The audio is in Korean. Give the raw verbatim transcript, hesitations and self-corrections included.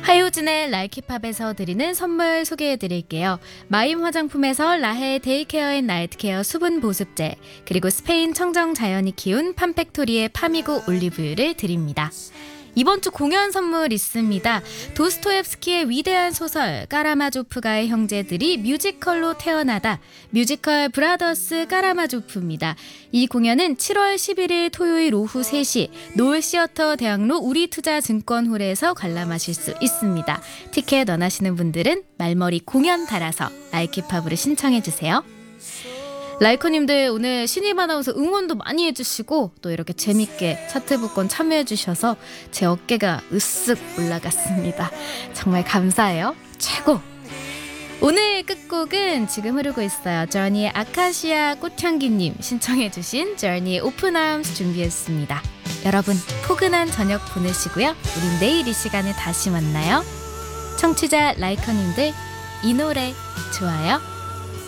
하효진의 라이키팝에서 드리는 선물 소개해드릴게요. 마임 화장품에서 라헤 데이케어 앤 나이트케어 수분 보습제, 그리고 스페인 청정 자연이 키운 팜팩토리의 파미고 올리브유를 드립니다. 이번 주 공연 선물 있습니다. 도스토옙스키의 위대한 소설 까라마조프가의 형제들이 뮤지컬로 태어나다, 뮤지컬 브라더스 까라마조프입니다. 이 공연은 칠월 십일일 토요일 오후 세 시 노을시어터 대학로 우리투자증권홀에서 관람하실 수 있습니다. 티켓 원하시는 분들은 말머리 공연 달아서 라이키팝으로 신청해주세요. 라이커님들 오늘 신입 아나운서 응원도 많이 해주시고 또 이렇게 재밌게 차트부권 참여해주셔서 제 어깨가 으쓱 올라갔습니다. 정말 감사해요. 최고! 오늘 끝곡은 지금 흐르고 있어요. 저니의 아카시아 꽃향기님 신청해주신 저니의 오픈 아임스 준비했습니다. 여러분 포근한 저녁 보내시고요. 우린 내일 이 시간에 다시 만나요. 청취자 라이커님들 이 노래 좋아요?